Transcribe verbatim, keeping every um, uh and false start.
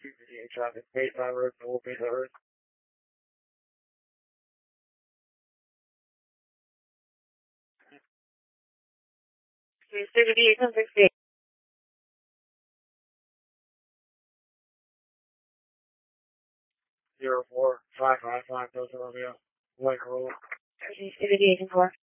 traffic, Bayside Road, North Bayside Road. seventy-eight, ten sixty-eight. Zero four five five five Delta Romeo, White Corolla. seventy-eight, ten four.